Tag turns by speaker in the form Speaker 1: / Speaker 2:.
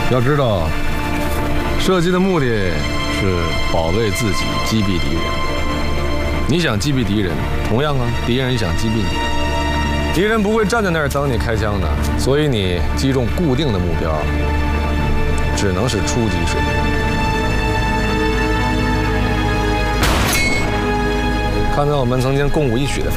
Speaker 1: 要知道，射击的目的是保卫自己，击毙敌人。你想击毙敌人，同样啊，敌人也想击毙你。敌人不会站在那儿等你开枪的，所以你击中固定的目标，只能是初级水平。看在我们曾经共舞一曲的